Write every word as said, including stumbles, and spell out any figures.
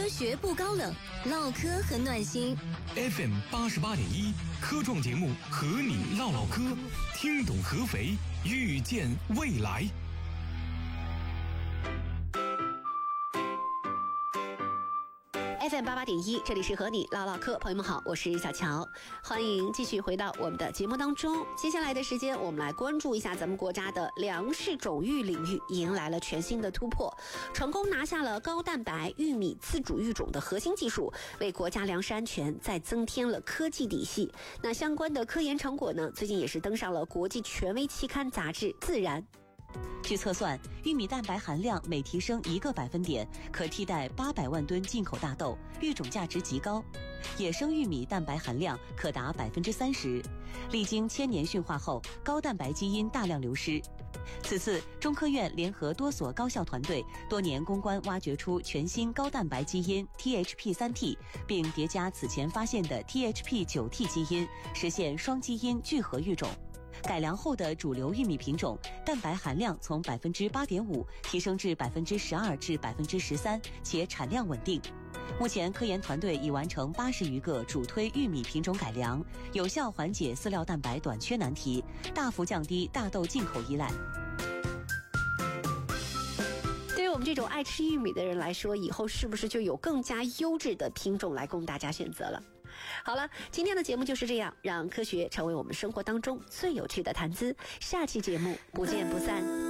科学不高冷，唠嗑很暖心。 F M 八十八点一科创节目和你唠唠嗑，听懂合肥，遇见未来。 F M 八八点一，这里是和你唠唠嗑，朋友们好，我是小乔，欢迎继续回到我们的节目当中。接下来的时间，我们来关注一下咱们国家的粮食种育领域迎来了全新的突破，成功拿下了高蛋白玉米自主育种的核心技术，为国家粮食安全再增添了科技底细。那相关的科研成果呢，最近也是登上了国际权威期刊杂志《自然》。 据测算，玉米蛋白含量每提升一个百分点，可替代八百万吨进口大豆，育种价值极高。野生玉米蛋白含量可达百分之三十，历经千年驯化后，高蛋白基因大量流失。此次，中科院联合多所高校团队，多年攻关挖掘出全新高蛋白基因 T H P 三 T， 并叠加此前发现的 T H P 九 T 基因，实现双基因聚合育种。改良后的主流玉米品种，蛋白含量从百分之八点五提升至百分之十二至百分之十三，且产量稳定。目前，科研团队已完成八十余个主推玉米品种改良，有效缓解饲料蛋白短缺难题，大幅降低大豆进口依赖。 对于我们这种爱吃玉米的人来说，以后是不是就有更加优质的品种来供大家选择了？好了，今天的节目就是这样，让科学成为我们生活当中最有趣的谈资。下期节目不见不散。